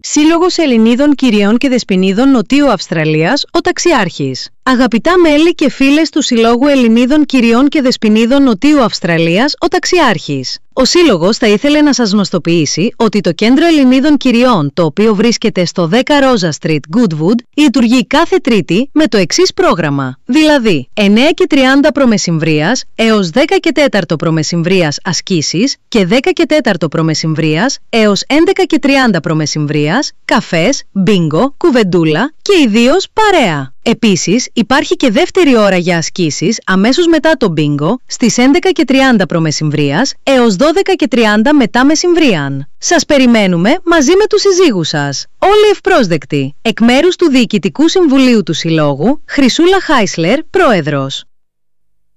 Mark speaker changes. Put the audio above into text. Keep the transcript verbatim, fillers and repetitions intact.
Speaker 1: Σύλλογος Ελληνίδων Κυριών και Δεσποινίδων Νοτιού Αυστραλίας, ο Ταξιάρχης. Αγαπητά μέλη και φίλες του Συλλόγου Ελληνίδων Κυριών και Δεσποινίδων Νοτιού Αυστραλίας, ο Ταξιάρχης. Ο Σύλλογος θα ήθελε να σας γνωστοποιήσει ότι το Κέντρο Ελληνίδων Κυριών, το οποίο βρίσκεται στο δέκα Rosa Street, Goodwood, λειτουργεί κάθε Τρίτη με το εξής πρόγραμμα. Δηλαδή, εννέα και τριάντα προμεσημβρίας έως δέκα και τέσσερα προμεσημβρίας ασκήσεις και δέκα και τέσσερα προμεσημβρίας έως έντεκα και τριάντα προμεσημβρίας, καφές, μπίνγκο, κουβεντούλα και ιδίως παρέα. Επίσης, υπάρχει και δεύτερη ώρα για ασκήσεις αμέσως μετά το μπίνγκο στις έντεκα και τριάντα προμεσημβρίας έως δώδεκα και τριάντα μετά μεσημβρίαν. Σας περιμένουμε μαζί με τους συζύγους σας. Όλοι ευπρόσδεκτοι. Εκ μέρους του Διοικητικού Συμβουλίου του Συλλόγου, Χρυσούλα Χάισλερ, Πρόεδρος.